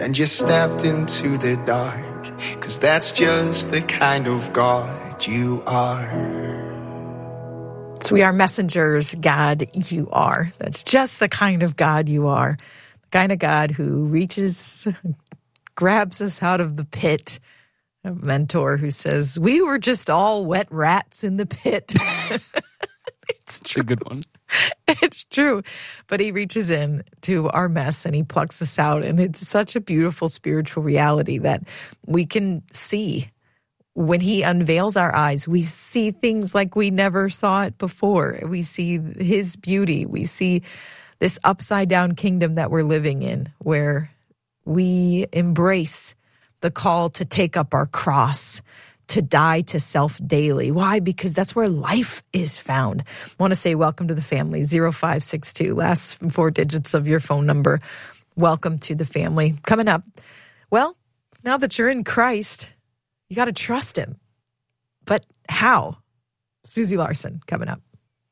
and you stepped into the dark, 'cause that's just the kind of God you are. So we are messengers, God, you are. That's just the kind of God you are. The kind of God who reaches, grabs us out of the pit. A mentor who says, we were just all wet rats in the pit. It's true. It's a good one. It's true. But he reaches in to our mess and he plucks us out. And it's such a beautiful spiritual reality that we can see. When he unveils our eyes, we see things like we never saw it before. We see his beauty. We see this upside down kingdom that we're living in, where we embrace the call to take up our cross, to die to self daily. Why? Because that's where life is found. I want to say welcome to the family, 0562, last 4 digits of your phone number. Welcome to the family. Coming up, well, now that you're in Christ, you got to trust him. But how? Susie Larson coming up.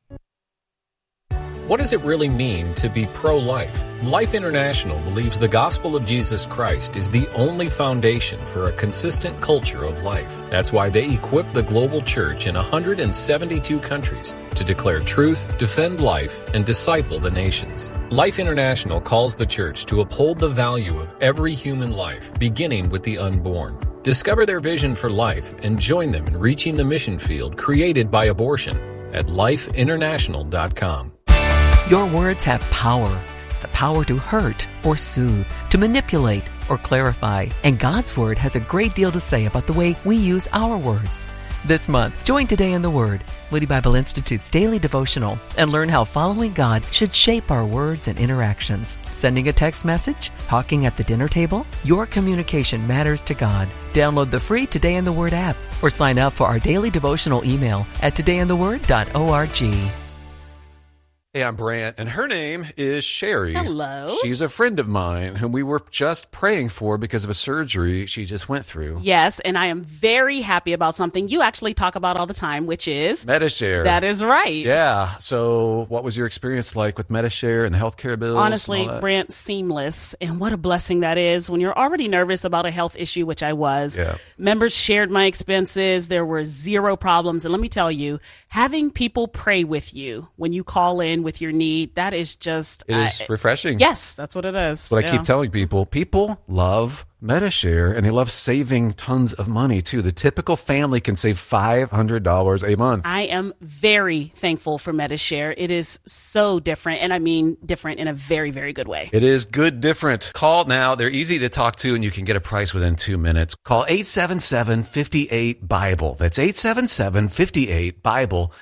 What does it really mean to be pro-life? Life International believes the gospel of Jesus Christ is the only foundation for a consistent culture of life. That's why they equip the global church in 172 countries to declare truth, defend life, and disciple the nations. Life International calls the church to uphold the value of every human life, beginning with the unborn. Discover their vision for life and join them in reaching the mission field created by abortion at lifeinternational.com. Your words have power. The power to hurt or soothe, to manipulate or clarify. And God's Word has a great deal to say about the way we use our words. This month, join Today in the Word, Moody Bible Institute's daily devotional, and learn how following God should shape our words and interactions. Sending a text message? Talking at the dinner table? Your communication matters to God. Download the free Today in the Word app or sign up for our daily devotional email at todayintheword.org. Hey, I'm Brant, and her name is Sherry. Hello. She's a friend of mine whom we were just praying for because of a surgery she just went through. Yes, and I am very happy about something you actually talk about all the time, which is Medi-Share. That is right. Yeah. So what was your experience like with Medi-Share and the healthcare bills? Honestly, Brant, seamless. And what a blessing that is when you're already nervous about a health issue, which I was. Yeah. Members shared my expenses. There were zero problems. And let me tell you, having people pray with you when you call in with your need, that is just... It is refreshing. Yes, that's what it is. But I keep telling people love Medi-Share, and they love saving tons of money, too. The typical family can save $500 a month. I am very thankful for Medi-Share. It is so different, and I mean different in a very, very good way. It is good different. Call now. They're easy to talk to, and you can get a price within 2 minutes. Call 877-58-BIBLE. That's 877-58-BIBLE.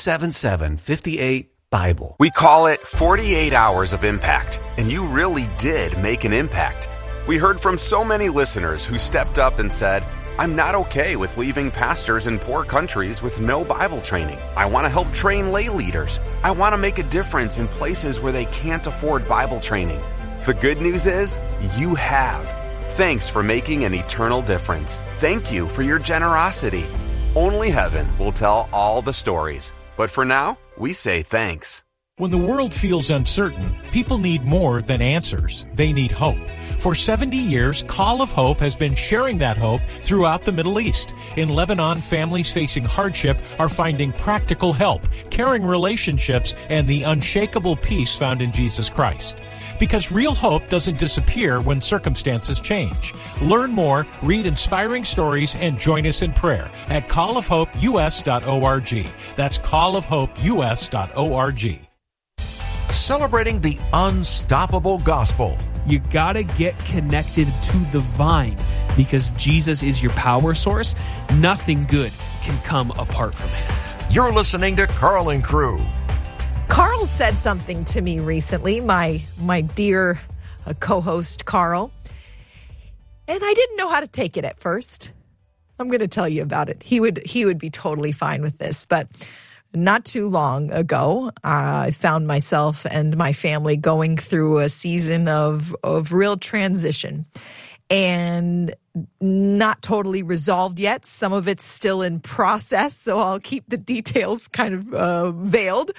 877-58-BIBLE. We call it 48 hours of impact, and you really did make an impact. We heard from so many listeners who stepped up and said, I'm not okay with leaving pastors in poor countries with no Bible training. I want to help train lay leaders. I want to make a difference in places where they can't afford Bible training. The good news is, you have. Thanks for making an eternal difference. Thank you for your generosity. Only heaven will tell all the stories. But for now, we say thanks. When the world feels uncertain, people need more than answers. They need hope. For 70 years, Call of Hope has been sharing that hope throughout the Middle East. In Lebanon, families facing hardship are finding practical help, caring relationships, and the unshakable peace found in Jesus Christ. Because real hope doesn't disappear when circumstances change. Learn more, read inspiring stories, and join us in prayer at callofhopeus.org. That's callofhopeus.org. Celebrating the unstoppable gospel. You gotta get connected to the vine because Jesus is your power source. Nothing good can come apart from him. You're listening to Carl and Crew. Carl said something to me recently, my dear co-host Carl, and I didn't know how to take it at first. I'm going to tell you about it. He would be totally fine with this, but not too long ago, I found myself and my family going through a season of real transition, and not totally resolved yet. Some of it's still in process, so I'll keep the details kind of veiled.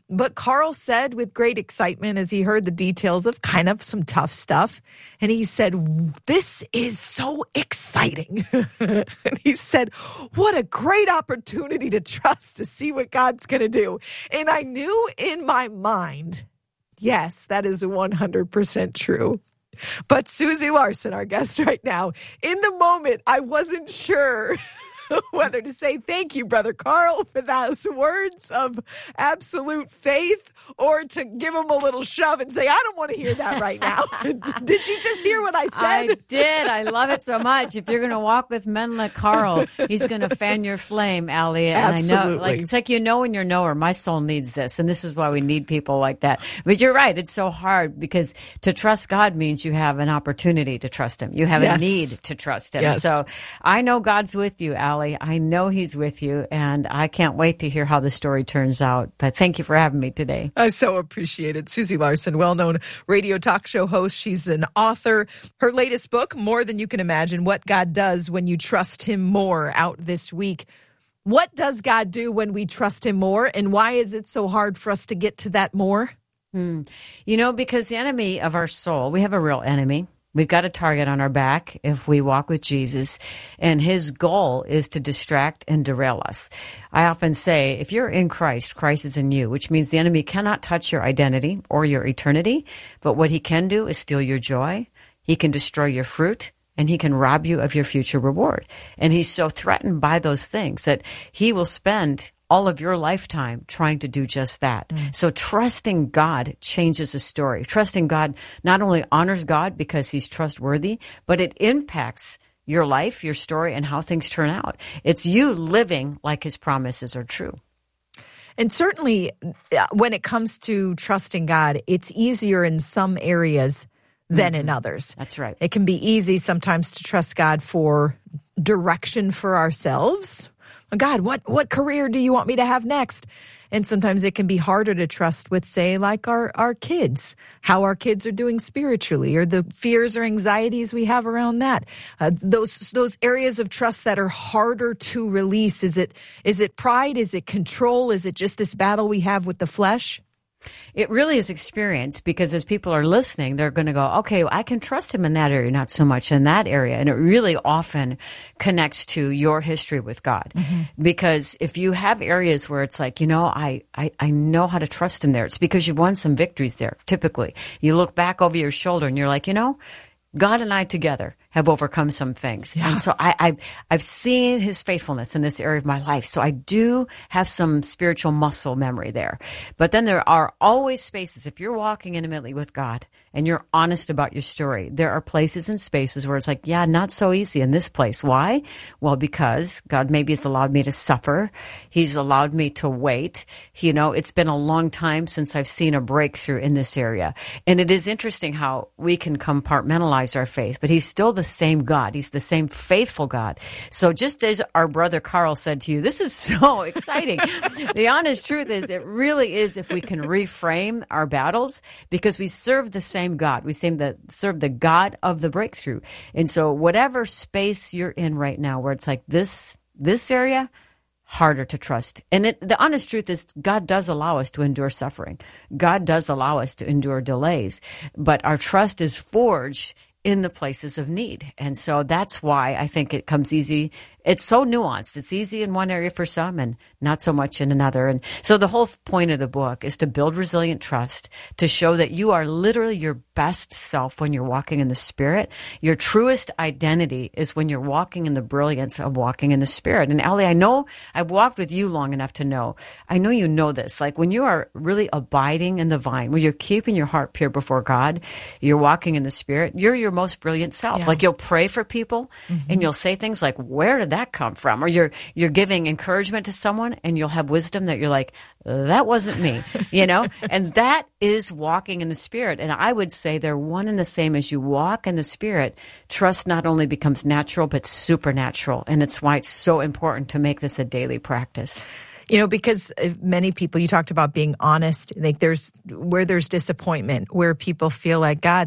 But Carl said with great excitement as he heard the details of kind of some tough stuff, and he said, this is so exciting. And he said, what a great opportunity to trust to see what God's going to do. And I knew in my mind, yes, that is 100% true. But Susie Larson, our guest right now, in the moment, I wasn't sure whether to say thank you, Brother Carl, for those words of absolute faith, or to give him a little shove and say, I don't want to hear that right now. Did you just hear what I said? I did. I love it so much. If you're going to walk with men like Carl, he's going to fan your flame, Allie. And Absolutely. I know, it's like you know when you're knower. My soul needs this, and this is why we need people like that. But you're right. It's so hard because to trust God means you have an opportunity to trust him. You have a need to trust him. Yes. So I know God's with you, Allie. I know he's with you, and I can't wait to hear how the story turns out. But thank you for having me today. I so appreciate it. Susie Larson, well-known radio talk show host. She's an author. Her latest book, More Than You Can Imagine, What God Does When You Trust Him More, out this week. What does God do when we trust him more, and why is it so hard for us to get to that more? You know, because the enemy of our soul, we have a real enemy. We've got a target on our back if we walk with Jesus, and his goal is to distract and derail us. I often say, if you're in Christ, Christ is in you, which means the enemy cannot touch your identity or your eternity, but what he can do is steal your joy, he can destroy your fruit, and he can rob you of your future reward. And he's so threatened by those things that he will spend all of your lifetime trying to do just that. So trusting God changes the story. Trusting God not only honors God because he's trustworthy, but it impacts your life, your story, and how things turn out. It's you living like his promises are true. And certainly when it comes to trusting God, it's easier in some areas than in others. That's right. It can be easy sometimes to trust God for direction for ourselves. God, what career do you want me to have next? And sometimes it can be harder to trust with, say, like our kids, how our kids are doing spiritually, or the fears or anxieties we have around that. Those areas of trust that are harder to release. Is it pride? Is it control? Is it just this battle we have with the flesh? It really is experience, because as people are listening, they're going to go, okay, I can trust him in that area, not so much in that area. And it really often connects to your history with God. Because if you have areas where it's like, you know, I know how to trust him there, it's because you've won some victories there, typically. You look back over your shoulder and you're like, you know, God and I together have overcome some things. Yeah. And so I've seen his faithfulness in this area of my life. So I do have some spiritual muscle memory there. But then there are always spaces, if you're walking intimately with God and you're honest about your story, there are places and spaces where it's like, yeah, not so easy in this place. Why? Well, because God maybe has allowed me to suffer. He's allowed me to wait. You know, it's been a long time since I've seen a breakthrough in this area. And it is interesting how we can compartmentalize our faith, but he's still the same God. He's the same faithful God. So just as our brother Carl said to you, this is so exciting. The honest truth is, it really is, if we can reframe our battles, because we serve the same God. We serve the God of the breakthrough. And so whatever space you're in right now where it's like this area, harder to trust. And the honest truth is, God does allow us to endure suffering. God does allow us to endure delays. But our trust is forged in the places of need. And so that's why I think it comes easy. It's so nuanced. It's easy in one area for some and not so much in another. And so the whole point of the book is to build resilient trust, to show that you are literally your best self when you're walking in the Spirit. Your truest identity is when you're walking in the brilliance of walking in the Spirit. And Allie, I know I've walked with you long enough to know, I know you know this, like when you are really abiding in the vine, when you're keeping your heart pure before God, you're walking in the Spirit, you're your most brilliant self. Yeah. Like you'll pray for people and you'll say things like, where did that come from? Or you're giving encouragement to someone and you'll have wisdom that you're like, that wasn't me, you know? And that is walking in the Spirit. And I would say they're one and the same. As you walk in the Spirit, trust not only becomes natural, but supernatural. And it's why it's so important to make this a daily practice. You know, because many people, you talked about being honest, like there's disappointment, where people feel like, God,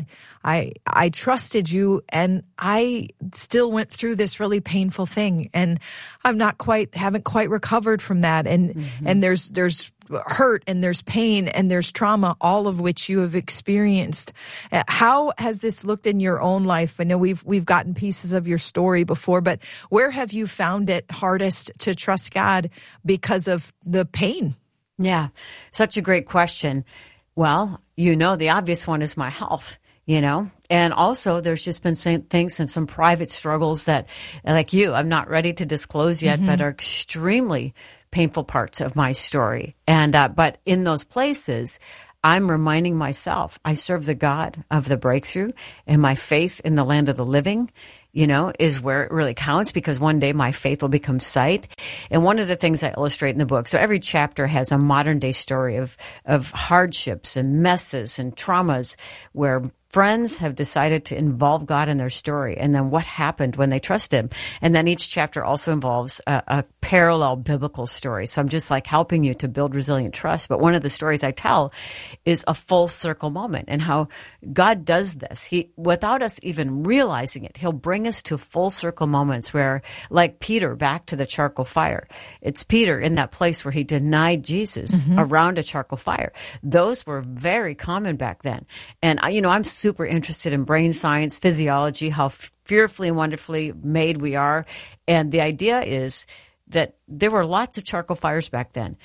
I trusted you and I still went through this really painful thing and haven't quite recovered from that. And there's hurt and there's pain and there's trauma, all of which you have experienced. How has this looked in your own life? I know we've gotten pieces of your story before, but where have you found it hardest to trust God because of the pain? Yeah, such a great question. Well, the obvious one is my health. And also there's just been some private struggles that, like I'm not ready to disclose yet, but are extremely painful parts of my story. And, but in those places, I'm reminding myself, I serve the God of the breakthrough, and my faith in the land of the living, is where it really counts, because one day my faith will become sight. And one of the things I illustrate in the book, so every chapter has a modern day story of hardships and messes and traumas where friends have decided to involve God in their story, and then what happened when they trusted Him. And then each chapter also involves a parallel biblical story. So I'm just helping you to build resilient trust. But one of the stories I tell is a full circle moment, and how God does this. He, without us even realizing it, He'll bring us to full circle moments where, like Peter, back to the charcoal fire. It's Peter in that place where he denied Jesus around a charcoal fire. Those were very common back then. And, I'm super interested in brain science, physiology, how fearfully and wonderfully made we are. And the idea is that there were lots of charcoal fires back then.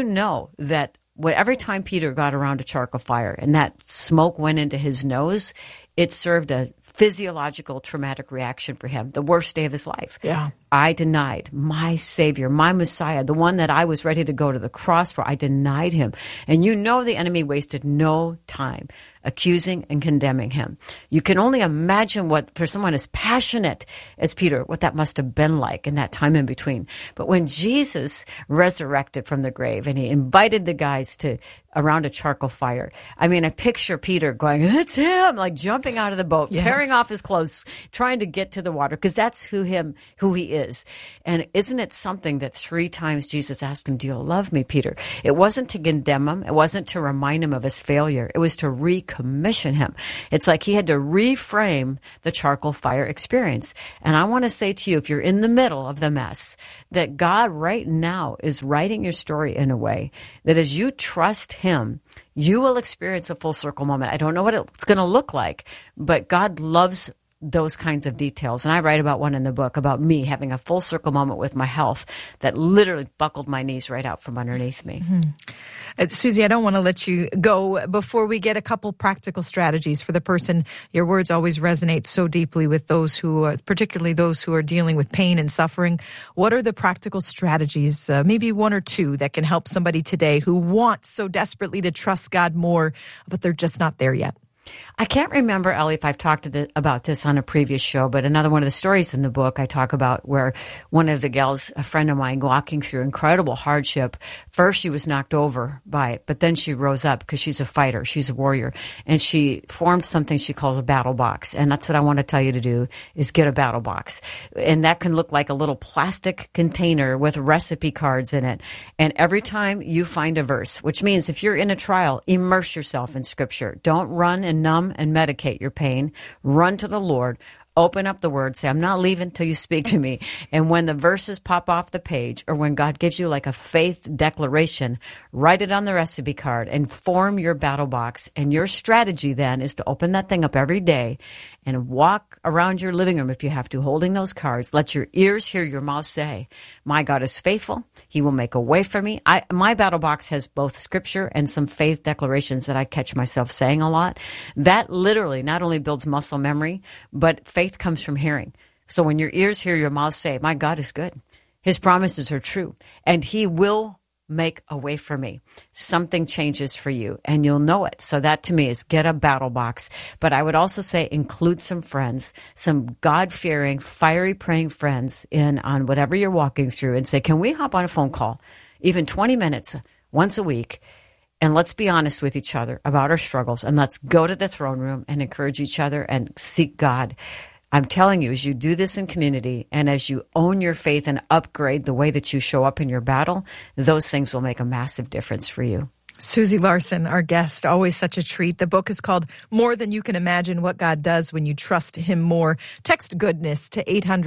That every time Peter got around a charcoal fire and that smoke went into his nose, it served a physiological traumatic reaction for him, the worst day of his life. Yeah. I denied my Savior, my Messiah, the one that I was ready to go to the cross for. I denied Him. And the enemy wasted no time accusing and condemning him. You can only imagine what, for someone as passionate as Peter, what that must have been like in that time in between. But when Jesus resurrected from the grave and He invited the guys around a charcoal fire, I picture Peter going, "It's Him," jumping out of the boat, tearing off his clothes, trying to get to the water, because that's who He is. And isn't it something that 3 times Jesus asked him, "Do you love me, Peter?" It wasn't to condemn him. It wasn't to remind him of his failure. It was to recommission him. It's like he had to reframe the charcoal fire experience. And I want to say to you, if you're in the middle of the mess, that God right now is writing your story in a way that as you trust Him, you will experience a full circle moment. I don't know what it's going to look like, but God loves those kinds of details. And I write about one in the book about me having a full circle moment with my health that literally buckled my knees right out from underneath me. Susie, I don't want to let you go before we get a couple practical strategies for the person. Your words always resonate so deeply with those particularly those who are dealing with pain and suffering. What are the practical strategies, maybe 1 or 2, that can help somebody today who wants so desperately to trust God more, but they're just not there yet? I can't remember, Ellie, if I've talked about this on a previous show, but another one of the stories in the book I talk about where one of the gals, a friend of mine, walking through incredible hardship. First, she was knocked over by it, but then she rose up because she's a fighter. She's a warrior. And she formed something she calls a battle box. And that's what I want to tell you to do, is get a battle box. And that can look like a little plastic container with recipe cards in it. And every time you find a verse, which means if you're in a trial, immerse yourself in Scripture. Don't run and numb and medicate your pain. Run to the Lord. Open up the Word. Say, "I'm not leaving till you speak to me." And when the verses pop off the page, or when God gives you like a faith declaration, write it on the recipe card and form your battle box. And your strategy then is to open that thing up every day and walk around your living room, if you have to, holding those cards. Let your ears hear your mouth say, "My God is faithful. He will make a way for me." My battle box has both Scripture and some faith declarations that I catch myself saying a lot. That literally not only builds muscle memory, but faith comes from hearing. So when your ears hear your mouth say, "My God is good. His promises are true, and He will make a way for me," something changes for you, and you'll know it. So that to me is get a battle box. But I would also say include some friends, some God-fearing, fiery praying friends in on whatever you're walking through, and say, "Can we hop on a phone call, even 20 minutes once a week, and let's be honest with each other about our struggles, and let's go to the throne room and encourage each other and seek God." I'm telling you, as you do this in community and as you own your faith and upgrade the way that you show up in your battle, those things will make a massive difference for you. Susie Larson, our guest, always such a treat. The book is called More Than You Can Imagine, What God Does When You Trust Him More. Text GOODNESS to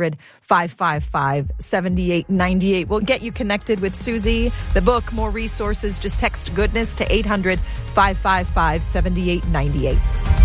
800-555-7898. We'll get you connected with Susie. The book, more resources, just text GOODNESS to 800-555-7898.